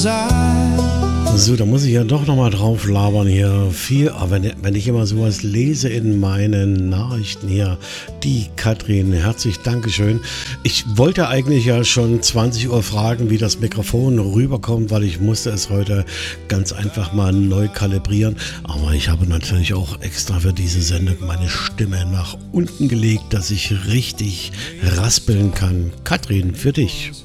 So, da muss ich ja doch nochmal drauf labern hier. Wenn ich immer sowas lese in meinen Nachrichten hier. Die Katrin, herzlich Dankeschön. Ich wollte eigentlich ja schon 20 Uhr fragen, wie das Mikrofon rüberkommt, weil ich musste es heute ganz einfach mal neu kalibrieren. Aber ich habe natürlich auch extra für diese Sendung meine Stimme nach unten gelegt, dass ich richtig raspeln kann. Katrin, für dich.